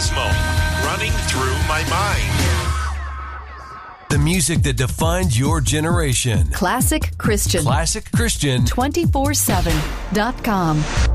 Cosmo, running through my mind. The music that defined your generation. Classic Christian. Classic Christian. 247.com.